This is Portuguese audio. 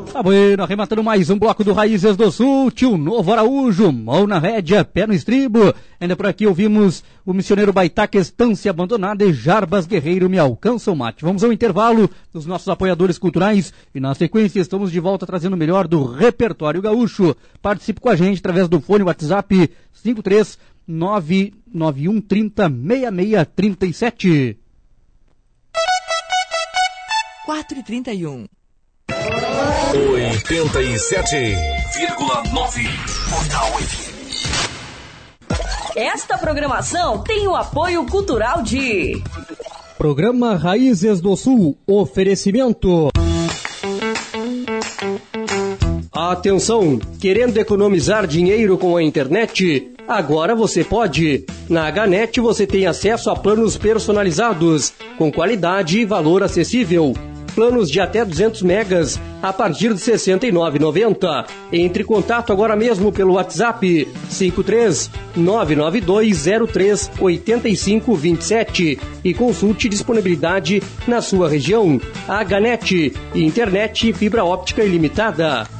Tá bueno, arrematando mais um bloco do Raízes do Sul, Tio Novo Araújo, mão na rédea, pé no estribo. Ainda por aqui ouvimos o missioneiro Baitaca, Estância Abandonada e Jarbas Guerreiro, Me Alcança o Mate. Vamos ao intervalo dos nossos apoiadores culturais e na sequência estamos de volta trazendo o melhor do repertório gaúcho. Participe com a gente através do fone WhatsApp 53991306637. 4h31. 87,9 Portal FM. Esta programação tem o apoio cultural de Programa Raízes do Sul, oferecimento. Atenção, querendo economizar dinheiro com a internet? Agora você pode. Na HNet você tem acesso a planos personalizados, com qualidade e valor acessível. Planos de até 200 megas a partir de R$ 69,90. Entre em contato agora mesmo pelo WhatsApp 53992038527 e consulte disponibilidade na sua região. HNet, internet e fibra óptica ilimitada.